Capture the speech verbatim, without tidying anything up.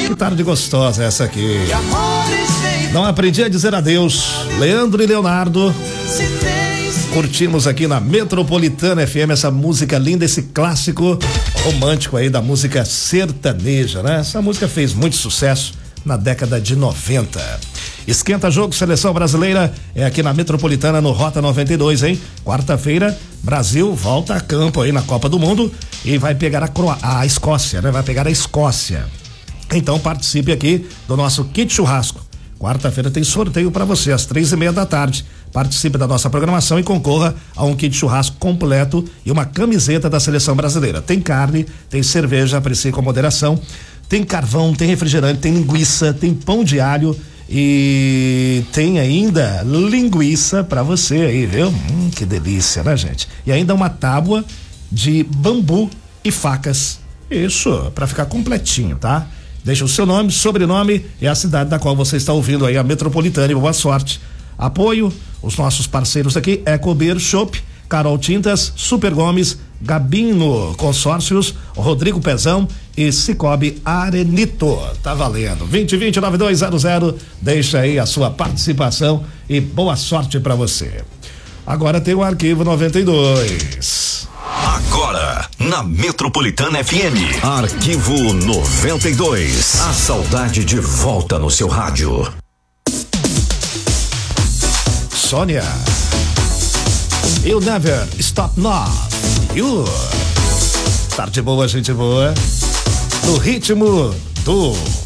Que tarde gostosa essa aqui. Não aprendi a dizer adeus. Leandro e Leonardo. Curtimos aqui na Metropolitana F M essa música linda, esse clássico romântico aí da música sertaneja, né? Essa música fez muito sucesso na década de noventa. Esquenta jogo, seleção brasileira é aqui na Metropolitana no Rota noventa e dois, hein? Quarta-feira, Brasil volta a campo aí na Copa do Mundo e vai pegar a, Croá- a Escócia, né? Vai pegar a Escócia. Então participe aqui do nosso kit churrasco. Quarta-feira tem sorteio para você às três e meia da tarde. Participe da nossa programação e concorra a um kit churrasco completo e uma camiseta da seleção brasileira. Tem carne, tem cerveja, aprecie com moderação, tem carvão, tem refrigerante, tem linguiça, tem pão de alho e tem ainda linguiça para você aí, viu? Hum, que delícia, né, gente? E ainda uma tábua de bambu e facas. Isso, para ficar completinho, tá? Deixa o seu nome, sobrenome e a cidade da qual você está ouvindo aí, a Metropolitana, e boa sorte. Apoio, os nossos parceiros aqui, Ecobeer Shop, Carol Tintas, Super Gomes, Gabino Consórcios, Rodrigo Pezão e Cicobi Arenito. Tá valendo. vinte vinte nove dois zero zero, deixa aí a sua participação e boa sorte pra você. Agora tem o Arquivo noventa e dois. Agora, na Metropolitana F M. Arquivo noventa e dois. A saudade de volta no seu rádio. Sônia. You never stop now. You. Tarde boa, gente boa. No ritmo do